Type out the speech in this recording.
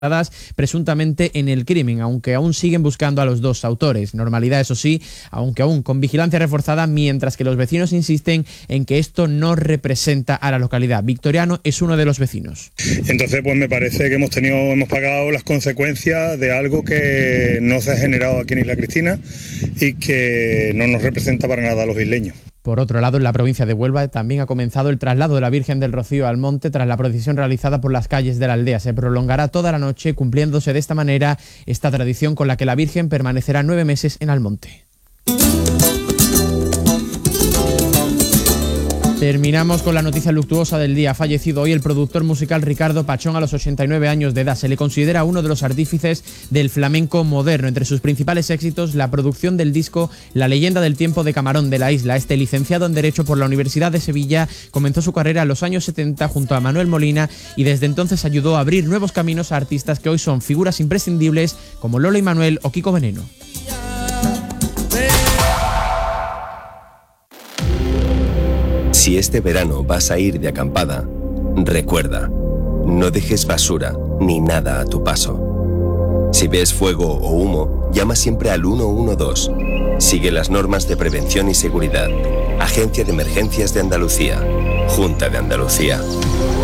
presuntamente en el crimen, aunque aún siguen buscando a los dos autores. Normalidad, eso sí, aunque aún con vigilancia reforzada, mientras que los vecinos insisten en que esto no representa a la localidad. Victoriano es uno de los vecinos. Entonces, pues me parece que hemos pagado las consecuencias de algo que no se ha generado aquí en Isla Cristina y que no nos representa para nada a los isleños. Por otro lado, en la provincia de Huelva también ha comenzado el traslado de la Virgen del Rocío al monte tras la procesión realizada por las calles de la aldea. Se prolongará toda la noche, cumpliéndose de esta manera esta tradición con la que la Virgen permanecerá 9 meses en Almonte. Terminamos con la noticia luctuosa del día. Ha fallecido hoy el productor musical Ricardo Pachón a los 89 años de edad. Se le considera uno de los artífices del flamenco moderno. Entre sus principales éxitos, la producción del disco La leyenda del tiempo de Camarón de la Isla. Este, licenciado en Derecho por la Universidad de Sevilla, comenzó su carrera en los años 70 junto a Manuel Molina y desde entonces ayudó a abrir nuevos caminos a artistas que hoy son figuras imprescindibles como Lolo y Manuel o Kiko Veneno. Si este verano vas a ir de acampada, recuerda, no dejes basura ni nada a tu paso. Si ves fuego o humo, llama siempre al 112. Sigue las normas de prevención y seguridad. Agencia de Emergencias de Andalucía. Junta de Andalucía.